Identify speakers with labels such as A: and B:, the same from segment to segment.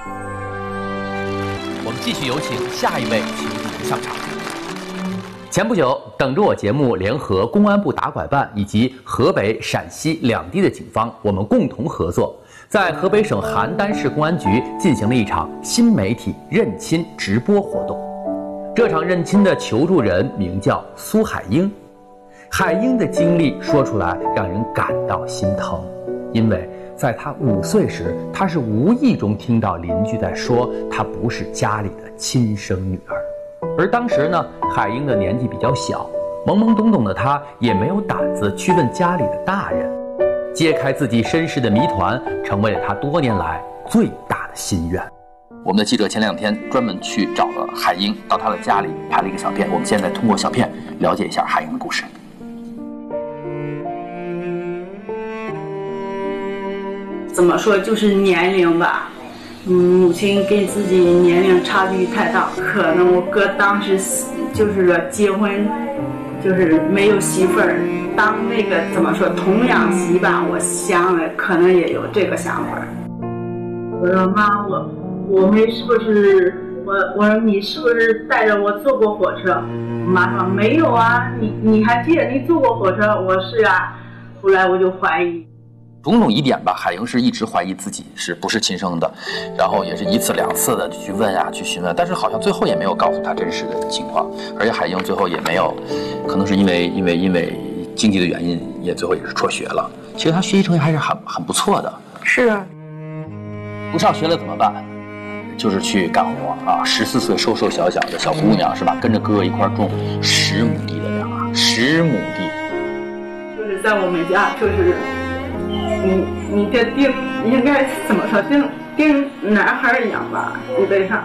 A: 我们继续有请下一位求助人上场。前不久，等着我节目联合公安部打拐办以及河北、陕西两地的警方，我们共同合作，在河北省邯郸市公安局进行了一场新媒体认亲直播活动。这场认亲的求助人名叫苏海英。海英的经历说出来让人感到心疼，因为在她5岁时，她是无意中听到邻居在说她不是家里的亲生女儿。而当时呢，海英的年纪比较小，懵懵懂懂的她也没有胆子去问家里的大人。揭开自己身世的谜团，成为了她多年来最大的心愿。我们的记者前2天专门去找了海英，到她的家里拍了一个小片。我们现在通过小片了解一下海英的故事。
B: 怎么说，就是年龄吧，母亲跟自己年龄差距太大，可能我哥当时就是说结婚，就是没有媳妇儿，当那个怎么说童养媳吧，我想了可能也有这个想法。我说妈，我们是不是我说你是不是带着我坐过火车？妈说没有啊，你还记得你坐过火车？我是啊，后来我就怀疑。
A: 种种疑点吧，海英是一直怀疑自己是不是亲生的，然后也是1次2次的去问啊，去询问，但是好像最后也没有告诉他真实的情况，而且海英最后也没有，可能是因为经济的原因，也最后也是辍学了。其实他学习成绩还是很不错的。
B: 是啊，
A: 不上学了怎么办？就是去干活啊！14岁瘦瘦小小的小姑娘是吧？跟着哥哥一块种10亩地的粮啊，10亩地。
B: 就是在我们家就是。你这定应该怎么说？定男孩一样吧，基本上。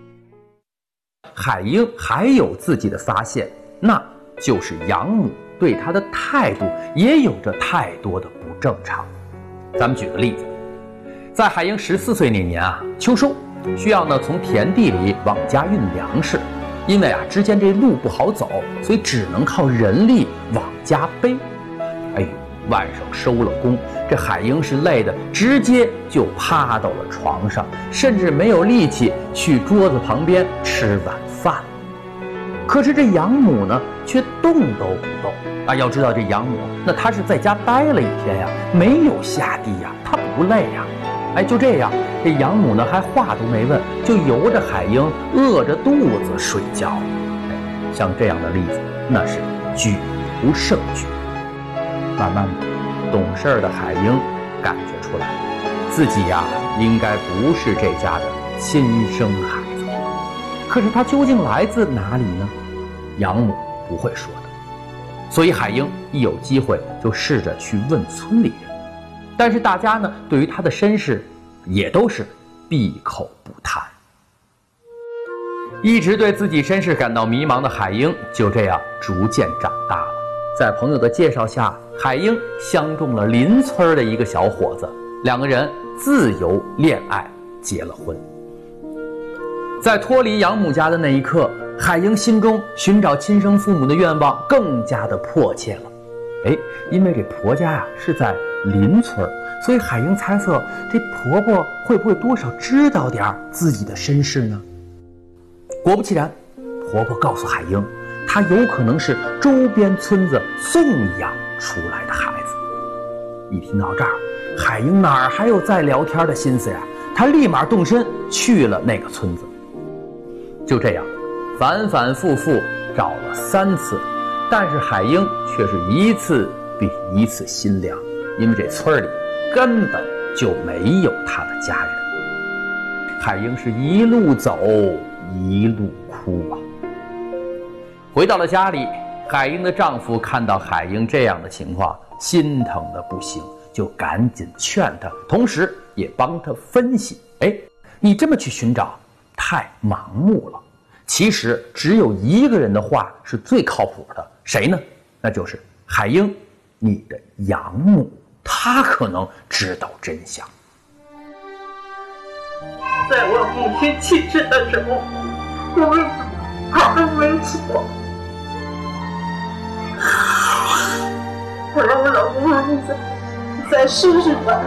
A: 海英还有自己的发现，那就是养母对她的态度也有着太多的不正常。咱们举个例子，在海英14岁那年啊，秋收需要呢从田地里往家运粮食，因为啊之间这路不好走，所以只能靠人力往家背。哎呦，晚上收了工，这海英是累得直接就趴到了床上，甚至没有力气去桌子旁边吃晚饭。可是这养母呢，却动都不动啊！要知道这养母，那她是在家待了1天呀，没有下地呀，她不累呀。哎，就这样，这养母呢还话都没问，就由着海英饿着肚子睡觉。哎，像这样的例子，那是举不胜举。慢慢的，懂事的海英感觉出来，自己呀应该不是这家的亲生孩子。可是他究竟来自哪里呢？养母不会说的。所以海英一有机会就试着去问村里人，但是大家呢对于他的身世也都是闭口不谈。一直对自己身世感到迷茫的海英就这样逐渐长大了。在朋友的介绍下，海英相中了邻村的一个小伙子，2个人自由恋爱，结了婚。在脱离养母家的那一刻，海英心中寻找亲生父母的愿望更加的迫切了。因为这婆家呀是在邻村，所以海英猜测这婆婆会不会多少知道点自己的身世呢？果不其然，婆婆告诉海英，她有可能是周边村子送养出来的孩子。一听到这儿，海英哪儿还有再聊天的心思呀？她立马动身去了那个村子。就这样，反反复复找了3次，但是海英却是一次比一次心凉，因为这村里根本就没有她的家人。海英是一路走一路哭啊。回到了家里，海英的丈夫看到海英这样的情况，心疼的不行，就赶紧劝她，同时也帮她分析，你这么去寻找太盲目了，其实只有一个人的话是最靠谱的，谁呢？那就是海英，你的养母，她可能知道真相。
B: 在我母亲去世的时候，我们好的没错，我让我老公你再试试吧。